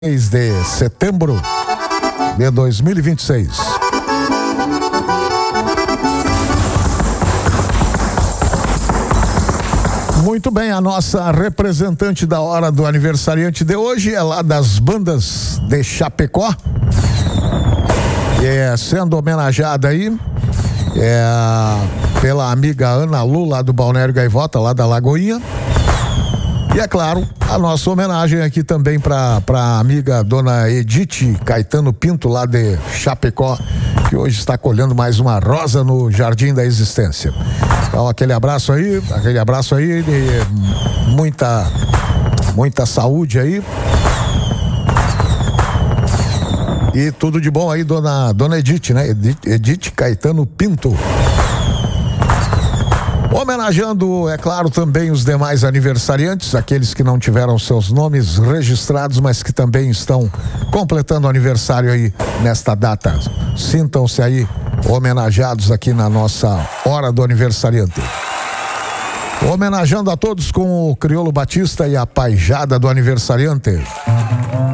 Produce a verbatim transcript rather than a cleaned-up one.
de setembro de dois mil e vinte e seis. Muito bem, a nossa representante da hora do aniversariante de hoje é lá das bandas de Chapecó, e é sendo homenageada aí é, pela amiga Ana Lu, lá do Balneário Gaivota, lá da Lagoinha. E é claro, a nossa homenagem aqui também para a amiga dona Edith Caetano Pinto, lá de Chapecó, que hoje está colhendo mais uma rosa no Jardim da Existência. Então, aquele abraço aí, aquele abraço aí, de muita, muita saúde aí. E tudo de bom aí, dona, dona Edith, né? Edith, Edith Caetano Pinto. Homenageando, é claro, também os demais aniversariantes, aqueles que não tiveram seus nomes registrados, mas que também estão completando aniversário aí nesta data. Sintam-se aí homenageados aqui na nossa hora do aniversariante. Homenageando a todos com o Crioulo Batista e a Paijada do aniversariante.